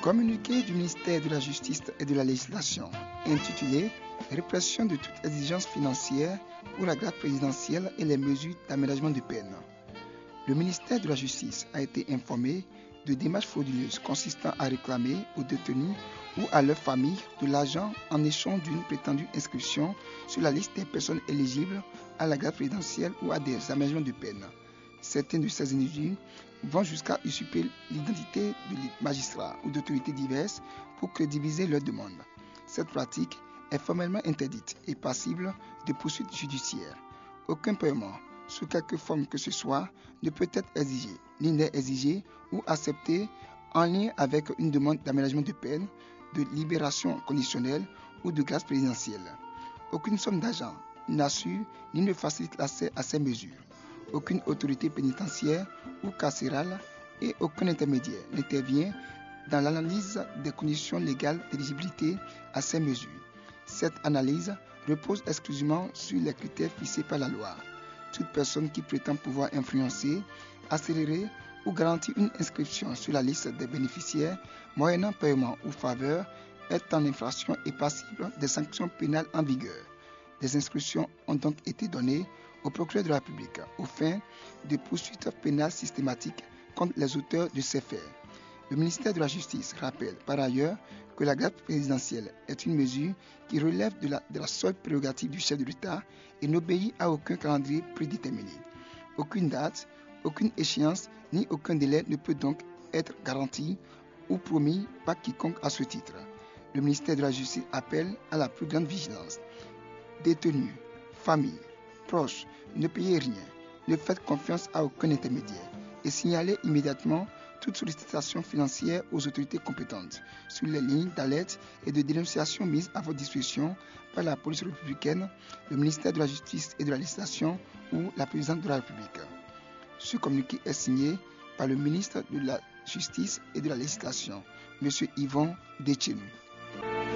Communiqué du ministère de la Justice et de la Législation, intitulé Répression de toute exigence financière pour la grâce présidentielle et les mesures d'aménagement de peine. Le ministère de la Justice a été informé de démarches frauduleuses consistant à réclamer aux détenus ou à leurs familles de l'argent en échange d'une prétendue inscription sur la liste des personnes éligibles à la grâce présidentielle ou à des aménagements de peine. Certains de ces individus vont jusqu'à usurper l'identité de magistrats ou d'autorités diverses pour crédibiliser leurs demandes. Cette pratique est formellement interdite et passible de poursuites judiciaires. Aucun paiement, sous quelque forme que ce soit, ne peut être exigé, ni n'est exigé ou accepté en lien avec une demande d'aménagement de peine, de libération conditionnelle ou de grâce présidentielle. Aucune somme d'argent n'assure ni ne facilite l'accès à ces mesures. Aucune autorité pénitentiaire ou carcérale et aucun intermédiaire n'intervient dans l'analyse des conditions légales d'éligibilité à ces mesures. Cette analyse repose exclusivement sur les critères fixés par la loi. Toute personne qui prétend pouvoir influencer, accélérer ou garantir une inscription sur la liste des bénéficiaires moyennant paiement ou faveur est en infraction et passible des sanctions pénales en vigueur. Des instructions ont donc été données au procureur de la République aux fins de poursuites pénales systématiques contre les auteurs de ces faits. Le ministère de la Justice rappelle par ailleurs que la grâce présidentielle est une mesure qui relève de la seule prérogative du chef de l'État et n'obéit à aucun calendrier prédéterminé. Aucune date, aucune échéance ni aucun délai ne peut donc être garanti ou promis par quiconque à ce titre. Le ministère de la Justice appelle à la plus grande vigilance. Détenus, familles, proches, ne payez rien, ne faites confiance à aucun intermédiaire et signalez immédiatement toute sollicitation financière aux autorités compétentes sur les lignes d'alerte et de dénonciation mises à votre disposition par la police républicaine, le ministère de la Justice et de la Législation ou la présidente de la République. Ce communiqué est signé par le ministre de la Justice et de la Législation, M. Yvon Dechenou.